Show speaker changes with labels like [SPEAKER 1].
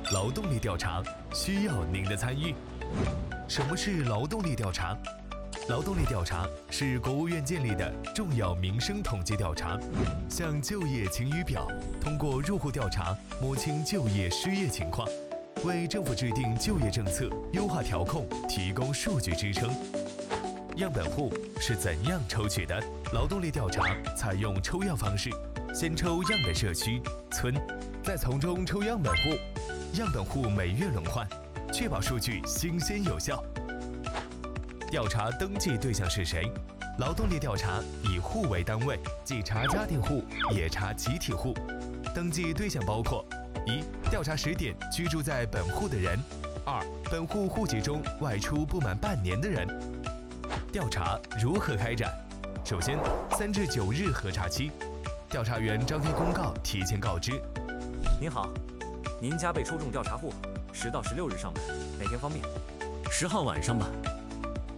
[SPEAKER 1] 劳动力调查需要您的参与。什么是劳动力调查？劳动力调查是国务院建立的重要民生统计调查，向就业晴雨表通过入户调查摸清就业失业情况，为政府制定就业政策、优化调控提供数据支撑。样本户是怎样抽取的？劳动力调查采用抽样方式，先抽样本社区、村，再从中抽样本户，样本户每月轮换，确保数据新鲜有效。调查登记对象是谁？劳动力调查以户为单位，既查家庭户，也查集体户。登记对象包括：一、调查时点居住在本户的人；二、本户户籍中外出不满半年的人。调查如何开展？首先，3至9日核查期，调查员张贴公告提前告知。
[SPEAKER 2] 您好，您家被抽中调查户，10到16日上门，哪天方便？10号晚上吧。